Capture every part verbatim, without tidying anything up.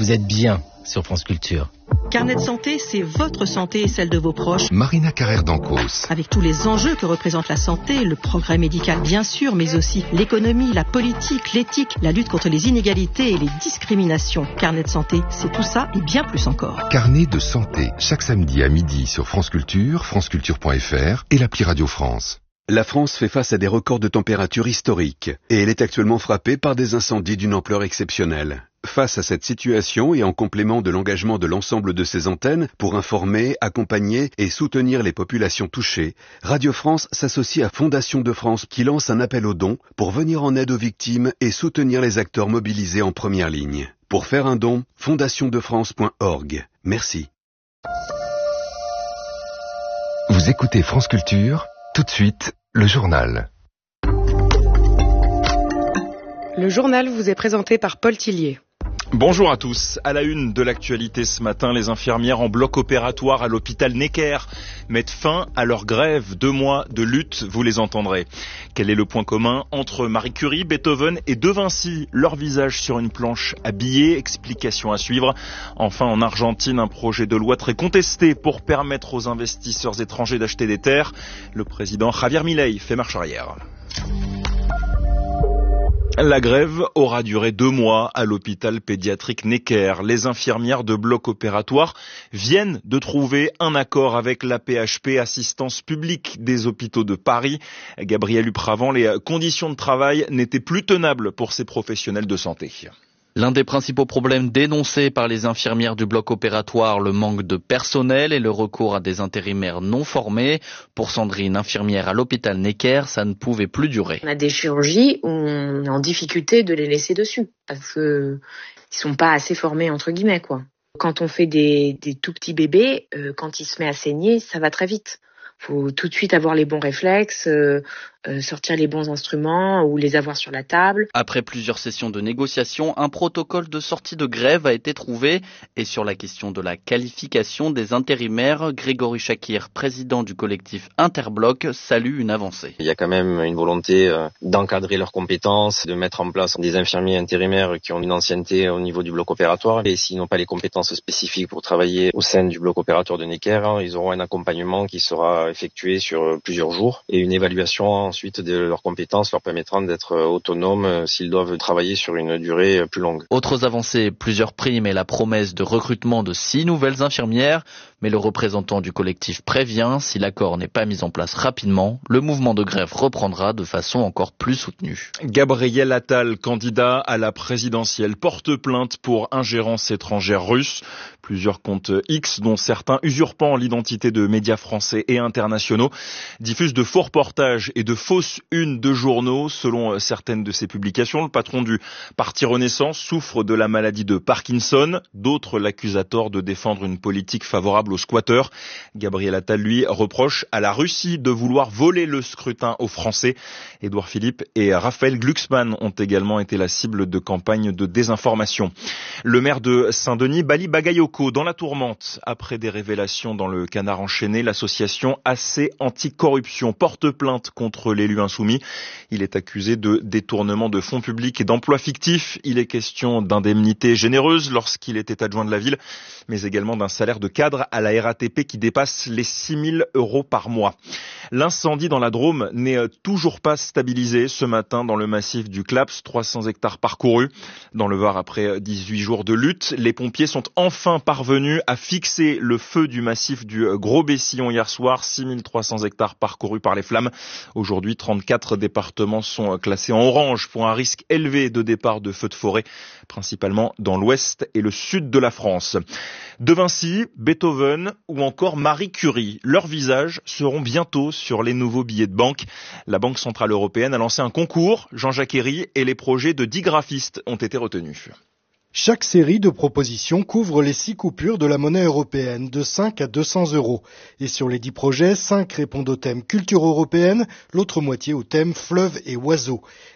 vous êtes bien sur France Culture. Carnet de santé, c'est votre santé et celle de vos proches. Marina Carrère d'Ancos. Avec tous les enjeux que représente la santé, le progrès médical bien sûr, mais aussi l'économie, la politique, l'éthique, la lutte contre les inégalités et les discriminations. Carnet de santé, c'est tout ça et bien plus encore. Carnet de santé, chaque samedi à midi sur France Culture, franceculture point f r et l'appli Radio France. La France fait face à des records de température historiques et elle est actuellement frappée par des incendies d'une ampleur exceptionnelle. Face à cette situation et en complément de l'engagement de l'ensemble de ses antennes pour informer, accompagner et soutenir les populations touchées, Radio France s'associe à Fondation de France qui lance un appel aux dons pour venir en aide aux victimes et soutenir les acteurs mobilisés en première ligne. Pour faire un don, fondation de france point org. Merci. Vous écoutez France Culture, tout de suite, le journal. Le journal vous est présenté par Paul Tillier. Bonjour à tous. À la une de l'actualité ce matin, les infirmières en bloc opératoire à l'hôpital Necker mettent fin à leur grève. Deux mois de lutte, vous les entendrez. Quel est le point commun entre Marie Curie, Beethoven et De Vinci? Leur visage sur une planche à billets, explication à suivre. Enfin, en Argentine, un projet de loi très contesté pour permettre aux investisseurs étrangers d'acheter des terres. Le président Javier Milei fait marche arrière. La grève aura duré deux mois à l'hôpital pédiatrique Necker. Les infirmières de bloc opératoire viennent de trouver un accord avec l'A P H P, Assistance publique des hôpitaux de Paris. Gabriel Upravant, les conditions de travail n'étaient plus tenables pour ces professionnels de santé. L'un des principaux problèmes dénoncés par les infirmières du bloc opératoire, le manque de personnel et le recours à des intérimaires non formés. Pour Sandrine, infirmière à l'hôpital Necker, ça ne pouvait plus durer. On a des chirurgies où on est en difficulté de les laisser dessus parce que ils sont pas assez formés entre guillemets quoi. Quand on fait des, des tout petits bébés, euh, quand il se met à saigner, ça va très vite. Faut tout de suite avoir les bons réflexes, euh, euh, sortir les bons instruments ou les avoir sur la table. Après plusieurs sessions de négociation, un protocole de sortie de grève a été trouvé. Et sur la question de la qualification des intérimaires, Grégory Chakir, président du collectif Interbloc, salue une avancée. Il y a quand même une volonté euh, d'encadrer leurs compétences, de mettre en place des infirmiers intérimaires qui ont une ancienneté au niveau du bloc opératoire. Et s'ils n'ont pas les compétences spécifiques pour travailler au sein du bloc opératoire de Necker, hein, ils auront un accompagnement qui sera effectué sur plusieurs jours et une évaluation ensuite de leurs compétences leur permettra d'être autonomes s'ils doivent travailler sur une durée plus longue. Autres avancées, plusieurs primes et la promesse de recrutement de six nouvelles infirmières. Mais le représentant du collectif prévient, si l'accord n'est pas mis en place rapidement, le mouvement de grève reprendra de façon encore plus soutenue. Gabriel Attal, candidat à la présidentielle, porte plainte pour ingérence étrangère russe. Plusieurs comptes X, dont certains usurpant l'identité de médias français et internationaux, diffusent de faux reportages et de fausses unes de journaux. Selon certaines de ces publications, le patron du Parti Renaissance souffre de la maladie de Parkinson. D'autres l'accusent à tort de défendre une politique favorable aux squatteurs. Gabriel Attal, lui, reproche à la Russie de vouloir voler le scrutin aux Français. Édouard Philippe et Raphaël Glucksmann ont également été la cible de campagnes de désinformation. Le maire de Saint-Denis, Bali Bagayoko, dans la tourmente. Après des révélations dans le Canard enchaîné, l'association A C Anticorruption porte plainte contre l'élu insoumis. Il est accusé de détournement de fonds publics et d'emplois fictifs. Il est question d'indemnités généreuses lorsqu'il était adjoint de la ville, mais également d'un salaire de cadre à la R A T P qui dépasse les six mille euros par mois. L'incendie dans la Drôme n'est toujours pas stabilisé ce matin dans le massif du Claps, trois cents hectares parcourus. Dans le Var, après dix-huit jours de lutte, les pompiers sont enfin parvenus à fixer le feu du massif du Gros-Bessillon hier soir, six mille trois cents hectares parcourus par les flammes. Aujourd'hui, trente-quatre départements sont classés en orange pour un risque élevé de départ de feux de forêt, principalement dans l'ouest et le sud de la France. De Vinci, Beethoven ou encore Marie Curie, leurs visages seront bientôt sur les nouveaux billets de banque. La Banque Centrale Européenne a lancé un concours, Jean-Jacques Herry, et les projets de dix graphistes ont été retenus. Chaque série de propositions couvre les six coupures de la monnaie européenne, de cinq à deux cents euros. Et sur les dix projets, cinq répondent au thème culture européenne, l'autre moitié au thème fleuve et oiseaux.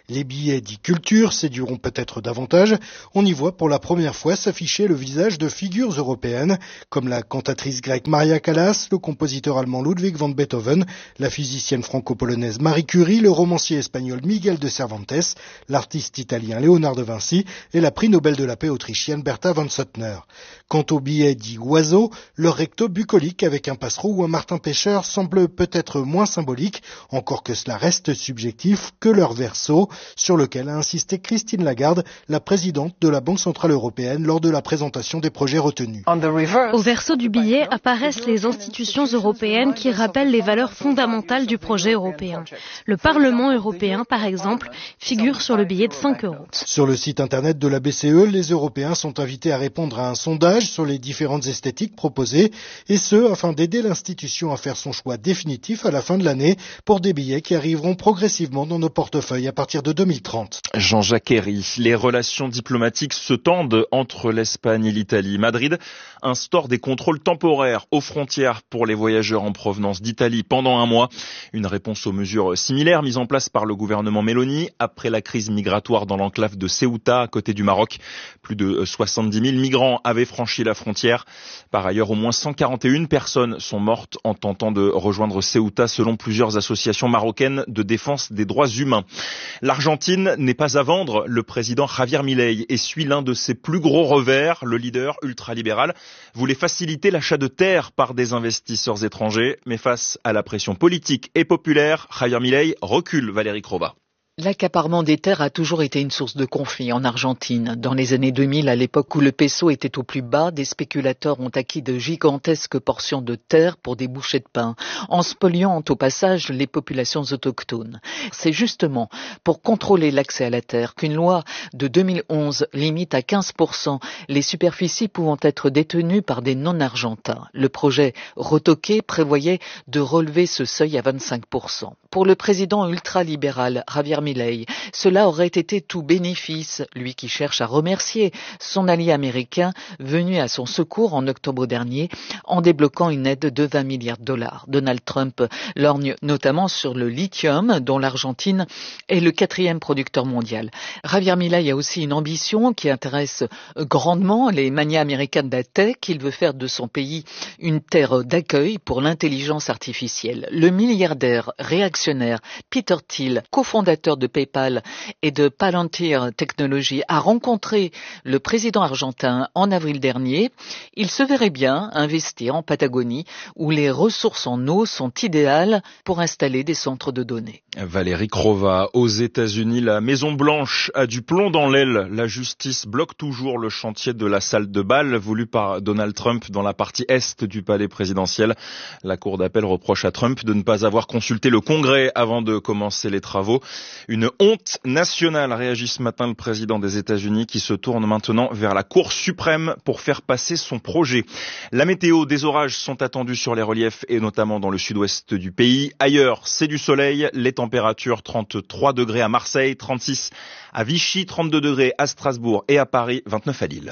Les billets dits culture séduiront peut-être davantage. On y voit pour la première fois s'afficher le visage de figures européennes, comme la cantatrice grecque Maria Callas, le compositeur allemand Ludwig van Beethoven, la physicienne franco-polonaise Marie Curie, le romancier espagnol Miguel de Cervantes, l'artiste italien Léonard de Vinci et la prix Nobel de la paix autrichienne Bertha von Suttner. Quant aux billets dits oiseaux, leur recto bucolique avec un passereau ou un martin pêcheur semble peut-être moins symbolique, encore que cela reste subjectif, que leur verso, sur lequel a insisté Christine Lagarde, la présidente de la Banque centrale européenne, lors de la présentation des projets retenus. Au verso du billet apparaissent les institutions européennes qui rappellent les valeurs fondamentales du projet européen. Le Parlement européen, par exemple, figure sur le billet de cinq euros. Sur le site internet de la B C E, les Européens sont invités à répondre à un sondage sur les différentes esthétiques proposées, et ce, afin d'aider l'institution à faire son choix définitif à la fin de l'année pour des billets qui arriveront progressivement dans nos portefeuilles à partir de deux mille trente. Jean-Jacques Herry, les relations diplomatiques se tendent entre l'Espagne et l'Italie. Madrid instaure des contrôles temporaires aux frontières pour les voyageurs en provenance d'Italie pendant un mois. Une réponse aux mesures similaires mises en place par le gouvernement Meloni après la crise migratoire dans l'enclave de Ceuta à côté du Maroc. Plus de soixante-dix mille migrants avaient franchi la frontière. Par ailleurs, au moins cent quarante et une personnes sont mortes en tentant de rejoindre Ceuta selon plusieurs associations marocaines de défense des droits humains. L'Argentine n'est pas à vendre. Le président Javier Milei essuie l'un de ses plus gros revers. Le leader ultralibéral voulait faciliter l'achat de terres par des investisseurs étrangers. Mais face à la pression politique et populaire, Javier Milei recule. Valérie Crova. L'accaparement des terres a toujours été une source de conflit en Argentine. Dans les années deux mille, à l'époque où le peso était au plus bas, des spéculateurs ont acquis de gigantesques portions de terre pour des bouchées de pain, en spoliant au passage les populations autochtones. C'est justement pour contrôler l'accès à la terre qu'une loi de deux mille onze limite à quinze pour cent les superficies pouvant être détenues par des non-argentins. Le projet retoqué prévoyait de relever ce seuil à vingt-cinq pour cent. Pour le président ultralibéral Javier Milei, cela aurait été tout bénéfice, lui qui cherche à remercier son allié américain venu à son secours en octobre dernier en débloquant une aide de vingt milliards de dollars. Donald Trump lorgne notamment sur le lithium dont l'Argentine est le quatrième producteur mondial. Javier Milei a aussi une ambition qui intéresse grandement les manias américains de la tech. Il veut faire de son pays une terre d'accueil pour l'intelligence artificielle. Le milliardaire réactionnaire Peter Thiel, cofondateur de PayPal et de Palantir Technologies, a rencontré le président argentin en avril dernier. Il se verrait bien investir en Patagonie où les ressources en eau sont idéales pour installer des centres de données. Valérie Crova, aux États-Unis, la Maison-Blanche a du plomb dans l'aile. La justice bloque toujours le chantier de la salle de bal voulu par Donald Trump dans la partie est du palais présidentiel. La cour d'appel reproche à Trump de ne pas avoir consulté le Congrès avant de commencer les travaux. Une honte nationale, réagit ce matin le président des États-Unis qui se tourne maintenant vers la Cour suprême pour faire passer son projet. La météo, des orages sont attendus sur les reliefs et notamment dans le sud-ouest du pays. Ailleurs, c'est du soleil. Les températures trente-trois degrés à Marseille, trente-six à Vichy, trente-deux degrés à Strasbourg et à Paris, vingt-neuf à Lille.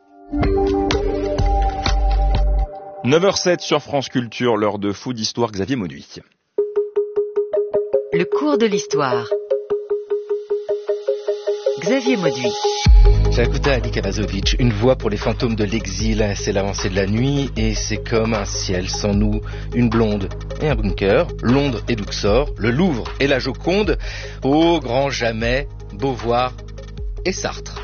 neuf heures sept sur France Culture, l'heure de Food Histoire, Xavier Mauduit. Le cours de l'histoire. Xavier Mauduit. J'ai écouté Ali Kabazovic, une voix pour les fantômes de l'exil. C'est l'avancée de la nuit et c'est comme un ciel sans nous. Une blonde et un bunker, Londres et Luxor, le Louvre et la Joconde, au grand jamais, Beauvoir et Sartre.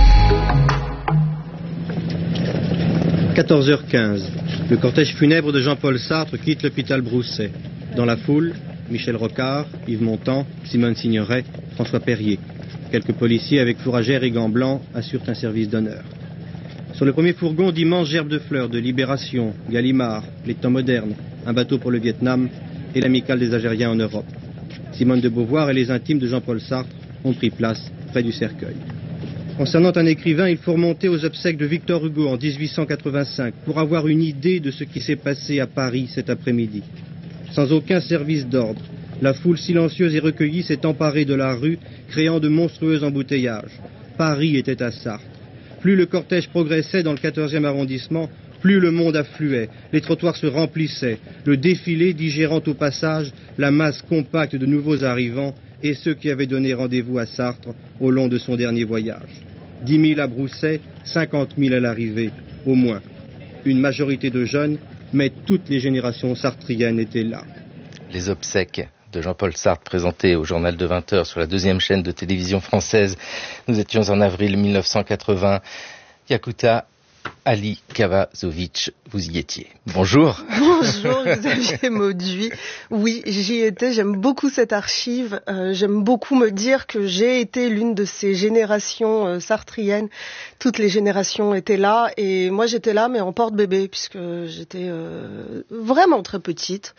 quatorze heures quinze. Le cortège funèbre de Jean-Paul Sartre quitte l'hôpital Broussais. Dans la foule, Michel Rocard, Yves Montand, Simone Signoret, François Perrier. Quelques policiers avec fourragères et gants blancs assurent un service d'honneur. Sur le premier fourgon, d'immenses gerbes de fleurs de Libération, Gallimard, les temps modernes, un bateau pour le Vietnam et l'amicale des Algériens en Europe. Simone de Beauvoir et les intimes de Jean-Paul Sartre ont pris place près du cercueil. Concernant un écrivain, il faut remonter aux obsèques de Victor Hugo en dix-huit cent quatre-vingt-cinq pour avoir une idée de ce qui s'est passé à Paris cet après-midi. Sans aucun service d'ordre, la foule silencieuse et recueillie s'est emparée de la rue, créant de monstrueux embouteillages. Paris était à Sartre. Plus le cortège progressait dans le quatorzième arrondissement, plus le monde affluait, les trottoirs se remplissaient, le défilé digérant au passage la masse compacte de nouveaux arrivants et ceux qui avaient donné rendez-vous à Sartre au long de son dernier voyage. dix mille à Brousset, cinquante mille à l'arrivée, au moins. Une majorité de jeunes, mais toutes les générations sartriennes étaient là. Les obsèques de Jean-Paul Sartre présenté au journal de vingt heures sur la deuxième chaîne de télévision française. Nous étions en avril mille neuf cent quatre-vingts. Yakuta Ali Kavazovic, vous y étiez. Bonjour. Bonjour Xavier Mauduit. Oui, j'y étais, j'aime beaucoup cette archive. Euh, j'aime beaucoup me dire que j'ai été l'une de ces générations euh, sartriennes. Toutes les générations étaient là et moi j'étais là mais en porte-bébé puisque j'étais euh, vraiment très petite.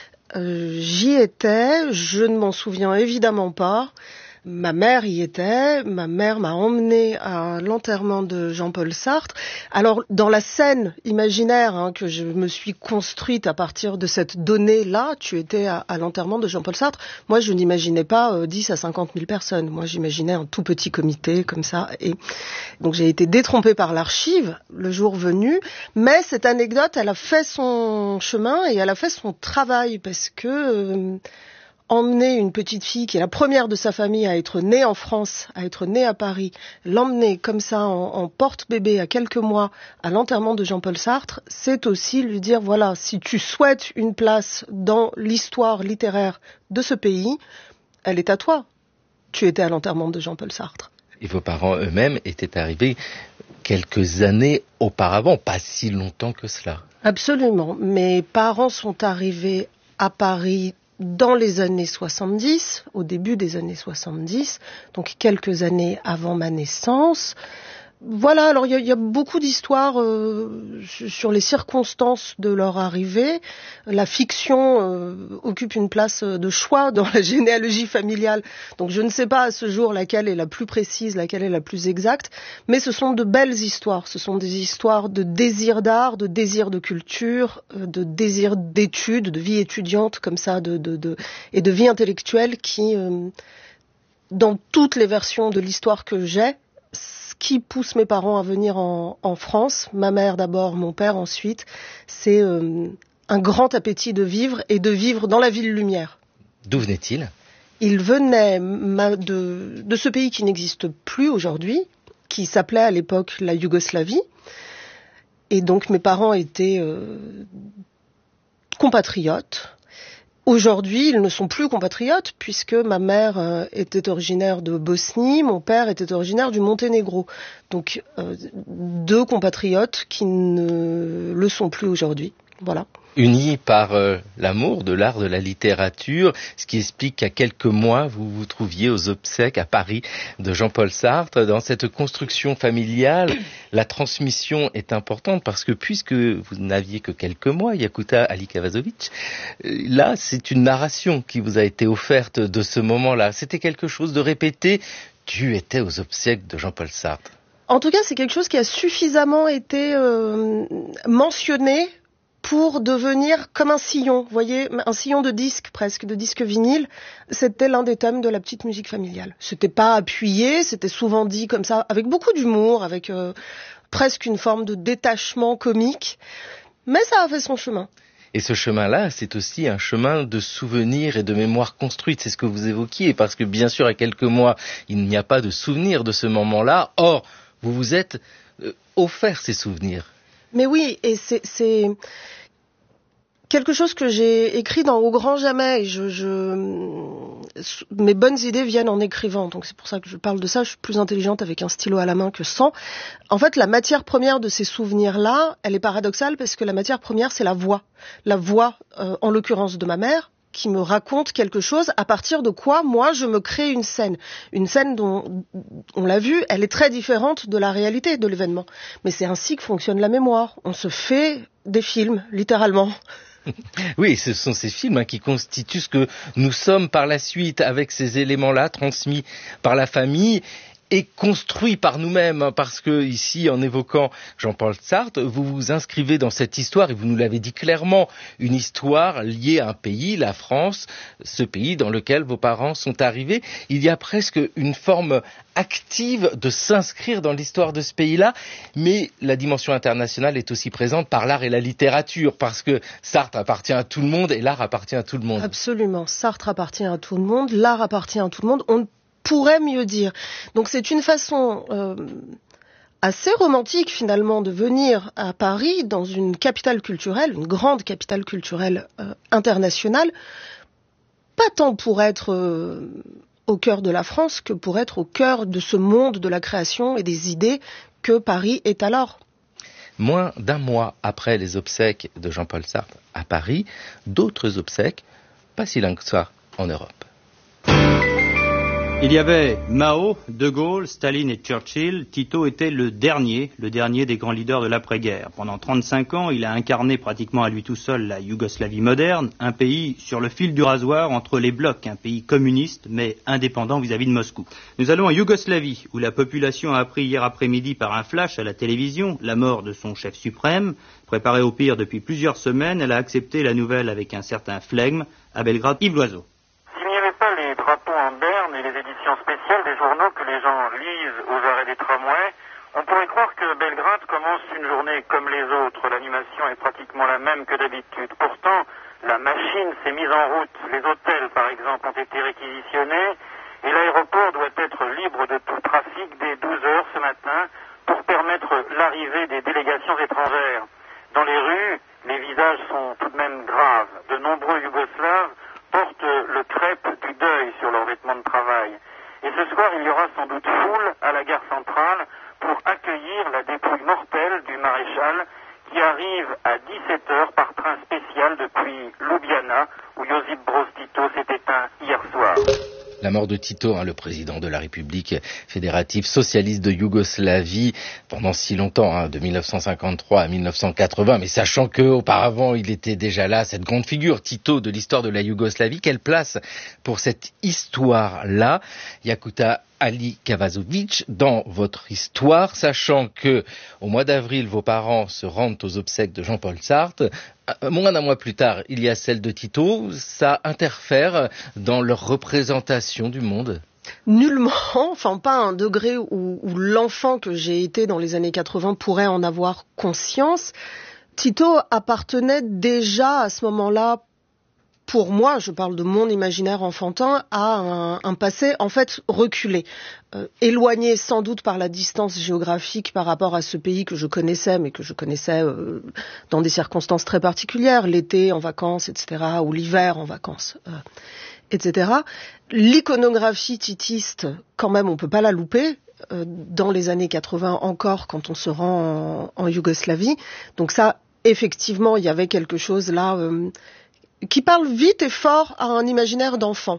Euh, j'y étais, je ne m'en souviens évidemment pas. Ma mère y était, ma mère m'a emmenée à l'enterrement de Jean-Paul Sartre. Alors, dans la scène imaginaire hein, que je me suis construite à partir de cette donnée-là, tu étais à, à l'enterrement de Jean-Paul Sartre. Moi, je n'imaginais pas euh, dix à cinquante mille personnes. Moi, j'imaginais un tout petit comité comme ça. Et donc, j'ai été détrompée par l'archive le jour venu. Mais cette anecdote, elle a fait son chemin et elle a fait son travail parce que... Euh, emmener une petite fille qui est la première de sa famille à être née en France, à être née à Paris, l'emmener comme ça en, en porte-bébé à quelques mois à l'enterrement de Jean-Paul Sartre, c'est aussi lui dire, voilà, si tu souhaites une place dans l'histoire littéraire de ce pays, elle est à toi. Tu étais à l'enterrement de Jean-Paul Sartre. Et vos parents eux-mêmes étaient arrivés quelques années auparavant, pas si longtemps que cela. Absolument. Mes parents sont arrivés à Paris dans les années soixante-dix, au début des années soixante-dix, donc quelques années avant ma naissance. Voilà, alors il y, y a beaucoup d'histoires euh, sur les circonstances de leur arrivée. La fiction euh, occupe une place de choix dans la généalogie familiale. Donc je ne sais pas à ce jour laquelle est la plus précise, laquelle est la plus exacte, mais ce sont de belles histoires. Ce sont des histoires de désir d'art, de désir de culture, de désir d'études, de vie étudiante comme ça, de, de, de, et de vie intellectuelle qui, euh, dans toutes les versions de l'histoire que j'ai, qui pousse mes parents à venir en, en France, ma mère d'abord, mon père ensuite, c'est euh, un grand appétit de vivre et de vivre dans la ville lumière. D'où venait-il ? Il venait ma, de, de ce pays qui n'existe plus aujourd'hui, qui s'appelait à l'époque la Yougoslavie. Et donc mes parents étaient euh, compatriotes. Aujourd'hui, ils ne sont plus compatriotes puisque ma mère euh, était originaire de Bosnie, mon père était originaire du Monténégro. Donc euh, deux compatriotes qui ne le sont plus aujourd'hui. Voilà. Unis par euh, l'amour de l'art, de la littérature, ce qui explique qu'à quelques mois, vous vous trouviez aux obsèques à Paris de Jean-Paul Sartre. Dans cette construction familiale, la transmission est importante parce que puisque vous n'aviez que quelques mois, Yakuta Ali Kavazovic, euh, là, c'est une narration qui vous a été offerte de ce moment-là. C'était quelque chose de répété. Tu étais aux obsèques de Jean-Paul Sartre. En tout cas, c'est quelque chose qui a suffisamment été euh, mentionné pour devenir comme un sillon, vous voyez, un sillon de disque presque, de disque vinyle. C'était l'un des thèmes de la petite musique familiale. C'était pas appuyé, c'était souvent dit comme ça, avec beaucoup d'humour, avec euh, presque une forme de détachement comique, mais ça a fait son chemin. Et ce chemin-là, c'est aussi un chemin de souvenirs et de mémoire construite. C'est ce que vous évoquiez, parce que bien sûr, à quelques mois, il n'y a pas de souvenir de ce moment-là. Or, vous vous êtes euh, offert ces souvenirs. Mais oui, et c'est, c'est quelque chose que j'ai écrit dans Au grand jamais. Je, je, mes bonnes idées viennent en écrivant, donc c'est pour ça que je parle de ça. Je suis plus intelligente avec un stylo à la main que sans. En fait, la matière première de ces souvenirs-là, elle est paradoxale parce que la matière première, c'est la voix. La voix, euh, en l'occurrence de ma mère, qui me raconte quelque chose, à partir de quoi, moi, je me crée une scène. Une scène dont, on l'a vu, elle est très différente de la réalité de l'événement. Mais c'est ainsi que fonctionne la mémoire. On se fait des films, littéralement. Oui, ce sont ces films hein, qui constituent ce que nous sommes par la suite, avec ces éléments-là transmis par la famille. est construit par nous-mêmes, hein, parce que ici, en évoquant Jean-Paul Sartre, vous vous inscrivez dans cette histoire, et vous nous l'avez dit clairement, une histoire liée à un pays, la France, ce pays dans lequel vos parents sont arrivés. Il y a presque une forme active de s'inscrire dans l'histoire de ce pays-là, mais la dimension internationale est aussi présente par l'art et la littérature, parce que Sartre appartient à tout le monde et l'art appartient à tout le monde. Absolument, Sartre appartient à tout le monde, l'art appartient à tout le monde. On pourrait mieux dire. Donc c'est une façon euh, assez romantique finalement de venir à Paris, dans une capitale culturelle, une grande capitale culturelle euh, internationale, pas tant pour être euh, au cœur de la France que pour être au cœur de ce monde de la création et des idées que Paris est alors. Moins d'un mois après les obsèques de Jean-Paul Sartre à Paris, d'autres obsèques, pas si loin que ça, en Europe. Il y avait Mao, De Gaulle, Staline et Churchill. Tito était le dernier, le dernier des grands leaders de l'après-guerre. Pendant trente-cinq ans, il a incarné pratiquement à lui tout seul la Yougoslavie moderne, un pays sur le fil du rasoir entre les blocs, un pays communiste mais indépendant vis-à-vis de Moscou. Nous allons en Yougoslavie, où la population a appris hier après-midi par un flash à la télévision la mort de son chef suprême. Préparée au pire depuis plusieurs semaines, elle a accepté la nouvelle avec un certain flegme. À Belgrade, Yves Loiseau. S'il n'y avait pas les drapeaux en berne et les éditions spéciales des journaux que les gens lisent aux arrêts des tramways, on pourrait croire que Belgrade commence une journée comme les autres. L'animation est pratiquement la même que d'habitude. Pourtant, la machine s'est mise en route. Les hôtels, par exemple, ont été réquisitionnés et l'aéroport doit être libre de tout trafic dès douze heures ce matin pour permettre l'arrivée des délégations étrangères. Dans les rues, les visages sont tout de même graves. De nombreux Yougoslaves portent le crêpe du deuil sur leurs vêtements de travail. Et ce soir, il y aura sans doute foule à la gare centrale pour accueillir la dépouille mortelle du maréchal qui arrive à dix-sept heures par train spécial depuis Ljubljana, où Josip Broz Tito s'est éteint hier soir. La mort de Tito, hein, le président de la République fédérative socialiste de Yougoslavie, pendant si longtemps, hein, de mille neuf cent cinquante-trois à mille neuf cent quatre-vingts, mais sachant qu'auparavant il était déjà là, cette grande figure, Tito, de l'histoire de la Yougoslavie. Quelle place pour cette histoire-là, Yakuta Ali Kavazovic, dans votre histoire, sachant que au mois d'avril, vos parents se rendent aux obsèques de Jean-Paul Sartre, moins d'un mois plus tard, il y a celle de Tito, ça interfère dans leur représentation du monde? Nullement, enfin pas à un degré où, où l'enfant que j'ai été dans les années quatre-vingts pourrait en avoir conscience. Tito appartenait déjà à ce moment-là, pour moi, je parle de mon imaginaire enfantin, à un, un passé en fait reculé, euh, éloigné sans doute par la distance géographique par rapport à ce pays que je connaissais, mais que je connaissais euh, dans des circonstances très particulières, l'été en vacances, et cetera, ou l'hiver en vacances, euh, et cetera. L'iconographie titiste, quand même, on peut pas la louper. Euh, dans les années quatre-vingts encore, quand on se rend en, en Yougoslavie. Donc ça, effectivement, il y avait quelque chose là euh, qui parle vite et fort à un imaginaire d'enfant.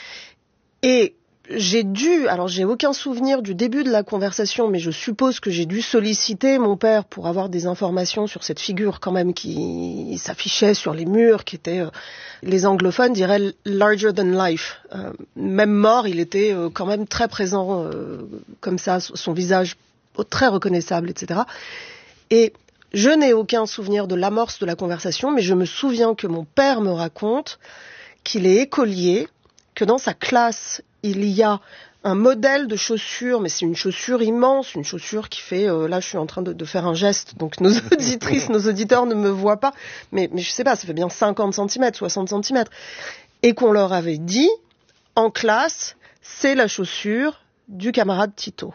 Et j'ai dû, alors j'ai aucun souvenir du début de la conversation, mais je suppose que j'ai dû solliciter mon père pour avoir des informations sur cette figure quand même qui s'affichait sur les murs, qui était, euh, les anglophones diraient larger than life. Euh, même mort, il était euh, quand même très présent, euh, comme ça, son visage très reconnaissable, et cetera. Et je n'ai aucun souvenir de l'amorce de la conversation, mais je me souviens que mon père me raconte qu'il est écolier, que dans sa classe, il y a un modèle de chaussure, mais c'est une chaussure immense, une chaussure qui fait, euh, là je suis en train de, de faire un geste, donc nos auditrices, nos auditeurs ne me voient pas, mais, mais je sais pas, ça fait bien cinquante centimètres, soixante centimètres, et qu'on leur avait dit, en classe, c'est la chaussure du camarade Tito.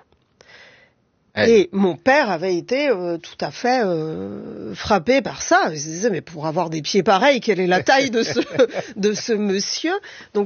Et mon père avait été euh, tout à fait euh, frappé par ça. Il se disait, mais pour avoir des pieds pareils, quelle est la taille de ce, de ce monsieur? Donc,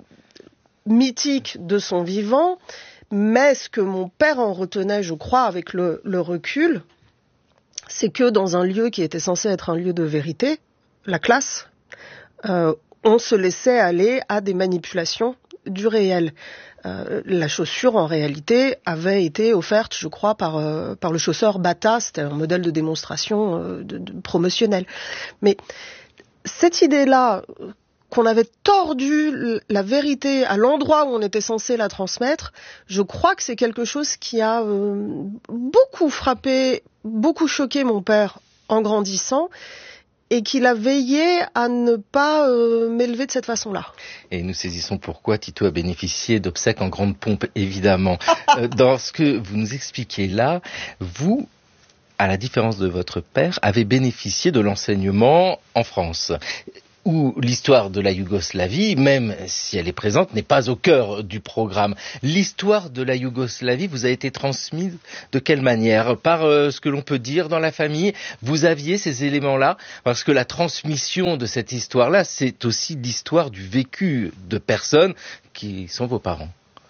mythique de son vivant, mais ce que mon père en retenait, je crois, avec le, le recul, c'est que dans un lieu qui était censé être un lieu de vérité, la classe, euh, on se laissait aller à des manipulations du réel. Euh, la chaussure, en réalité, avait été offerte, je crois, par, euh, par le chausseur Bata. C'était un modèle de démonstration euh, de, de, promotionnel. Mais cette idée-là, qu'on avait tordu la vérité à l'endroit où on était censé la transmettre, je crois que c'est quelque chose qui a euh, beaucoup frappé, beaucoup choqué mon père en grandissant, et qu'il a veillé à ne pas euh, m'élever de cette façon-là. Et nous saisissons pourquoi Tito a bénéficié d'obsèques en grande pompe, évidemment. euh, dans ce que vous nous expliquez là, vous, à la différence de votre père, avez bénéficié de l'enseignement en France, où l'histoire de la Yougoslavie, même si elle est présente, n'est pas au cœur du programme. L'histoire de la Yougoslavie vous a été transmise de quelle manière? Par euh, ce que l'on peut dire dans la famille? Vous aviez ces éléments-là? Parce que la transmission de cette histoire-là, c'est aussi l'histoire du vécu de personnes qui sont vos parents.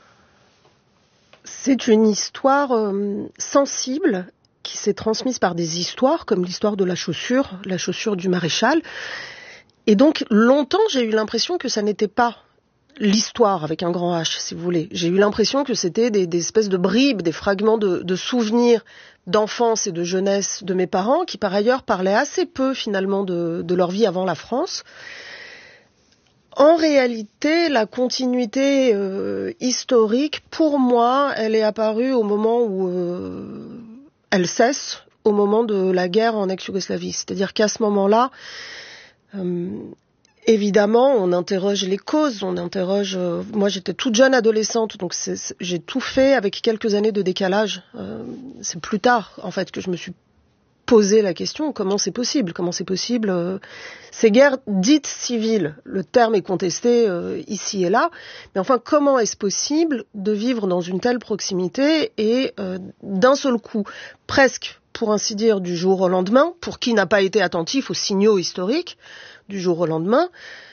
C'est une histoire euh, sensible qui s'est transmise par des histoires, comme l'histoire de la chaussure, la chaussure du maréchal. Et donc, longtemps, j'ai eu l'impression que ça n'était pas l'histoire avec un grand H, si vous voulez. J'ai eu l'impression que c'était des, des espèces de bribes, des fragments de, de souvenirs d'enfance et de jeunesse de mes parents, qui par ailleurs parlaient assez peu, finalement, de, de leur vie avant la France. En réalité, la continuité euh, historique, pour moi, elle est apparue au moment où euh, elle cesse, au moment de la guerre en ex-Yougoslavie. C'est-à-dire qu'à ce moment-là, Euh, évidemment, on interroge les causes, on interroge... Euh, moi, j'étais toute jeune adolescente, donc c'est, c'est, j'ai tout fait avec quelques années de décalage. Euh, c'est plus tard, en fait, que je me suis posé la question, comment c'est possible? Comment c'est possible euh, Ces guerres dites civiles, le terme est contesté euh, ici et là, mais enfin, comment est-ce possible de vivre dans une telle proximité et euh, d'un seul coup, presque, pour ainsi dire, du jour au lendemain, pour qui n'a pas été attentif aux signaux historiques, du jour au lendemain,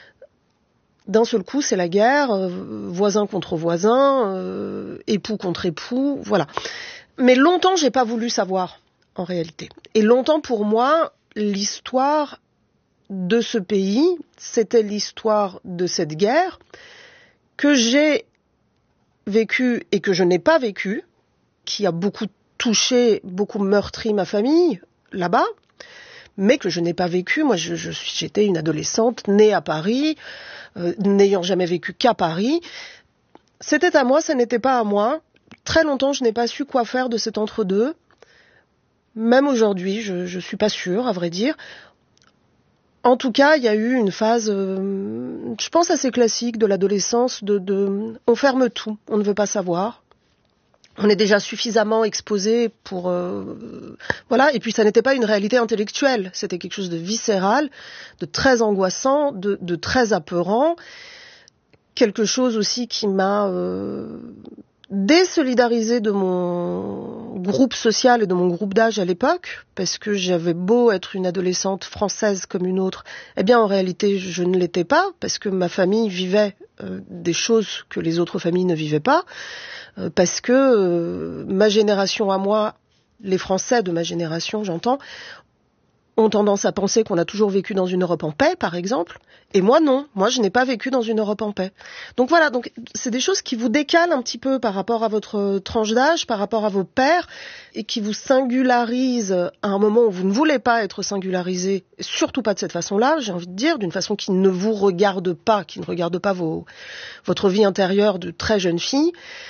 d'un seul coup, c'est la guerre, euh, voisin contre voisin, euh, époux contre époux, voilà. Mais longtemps, j'ai pas voulu savoir, en réalité. Et longtemps, pour moi, l'histoire de ce pays, c'était l'histoire de cette guerre que j'ai vécue et que je n'ai pas vécue, qui a beaucoup touché, beaucoup meurtri ma famille, là-bas, mais que je n'ai pas vécu. Moi, je, je, j'étais une adolescente née à Paris, euh, n'ayant jamais vécu qu'à Paris. C'était à moi, ça n'était pas à moi. Très longtemps, je n'ai pas su quoi faire de cet entre-deux. Même aujourd'hui, je ne suis pas sûre, à vrai dire. En tout cas, il y a eu une phase, euh, je pense, assez classique de l'adolescence, de, de on ferme tout, on ne veut pas savoir. On est déjà suffisamment exposé pour... Euh, voilà, et puis ça n'était pas une réalité intellectuelle, c'était quelque chose de viscéral, de très angoissant, de, de très apeurant, quelque chose aussi qui m'a euh, désolidarisé de mon groupe social et de mon groupe d'âge à l'époque, parce que j'avais beau être une adolescente française comme une autre, eh bien en réalité je ne l'étais pas, parce que ma famille vivait euh, des choses que les autres familles ne vivaient pas, parce que euh, ma génération à moi, les Français de ma génération, j'entends, ont tendance à penser qu'on a toujours vécu dans une Europe en paix, par exemple, et moi non, moi je n'ai pas vécu dans une Europe en paix. Donc voilà, donc c'est des choses qui vous décalent un petit peu par rapport à votre tranche d'âge, par rapport à vos pères, et qui vous singularisent à un moment où vous ne voulez pas être singularisé, surtout pas de cette façon-là, j'ai envie de dire, d'une façon qui ne vous regarde pas, qui ne regarde pas vos, votre vie intérieure de très jeune fille.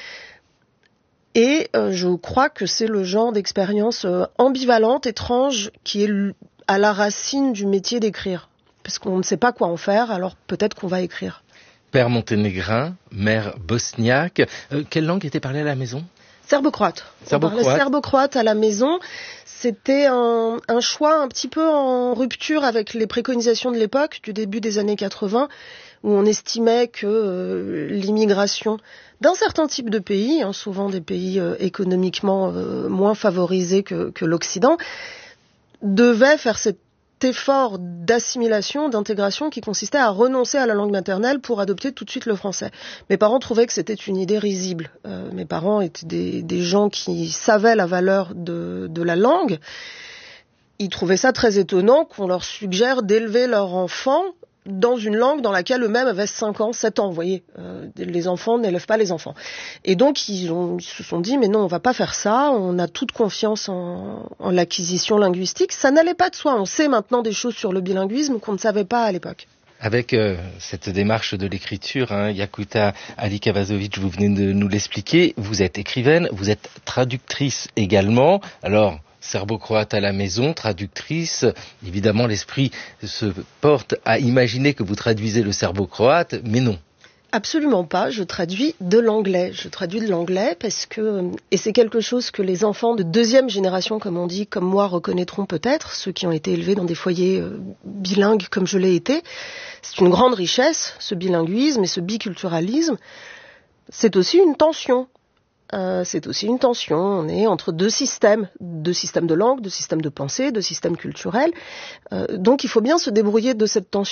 Et euh, je crois que c'est le genre d'expérience euh, ambivalente, étrange, qui est à la racine du métier d'écrire. Parce qu'on ne sait pas quoi en faire, alors peut-être qu'on va écrire. Père monténégrin, mère bosniaque, euh, quelle langue était parlée à la maison? Serbo-croate. Serbo-croate. On parlait serbo-croate à la maison. C'était un, un choix un petit peu en rupture avec les préconisations de l'époque, du début des années quatre-vingts, où on estimait que euh, l'immigration d'un certain type de pays, hein, souvent des pays euh, économiquement euh, moins favorisés que, que l'Occident, devait faire cet effort d'assimilation, d'intégration qui consistait à renoncer à la langue maternelle pour adopter tout de suite le français. Mes parents trouvaient que c'était une idée risible. Euh, mes parents étaient des, des gens qui savaient la valeur de, de la langue. Ils trouvaient ça très étonnant qu'on leur suggère d'élever leur enfant dans une langue dans laquelle eux-mêmes avaient cinq ans, sept ans, vous voyez. Euh, les enfants n'élèvent pas les enfants. Et donc, ils, ont, ils se sont dit, mais non, on va pas faire ça, on a toute confiance en, en l'acquisition linguistique. Ça n'allait pas de soi, on sait maintenant des choses sur le bilinguisme qu'on ne savait pas à l'époque. Avec euh, cette démarche de l'écriture, hein, Yakuta Alikavazovic, vous venez de nous l'expliquer, vous êtes écrivaine, vous êtes traductrice également. Alors, serbo-croate à la maison, traductrice, évidemment l'esprit se porte à imaginer que vous traduisez le serbo-croate, mais non. Absolument pas, je traduis de l'anglais. Je traduis de l'anglais parce que, et c'est quelque chose que les enfants de deuxième génération, comme on dit, comme moi, reconnaîtront peut-être, ceux qui ont été élevés dans des foyers euh, bilingues comme je l'ai été. C'est une grande richesse, ce bilinguisme et ce biculturalisme. C'est aussi une tension. Euh, c'est aussi une tension. On est entre deux systèmes, deux systèmes de langue, deux systèmes de pensée, deux systèmes culturels. Euh, donc il faut bien se débrouiller de cette tension.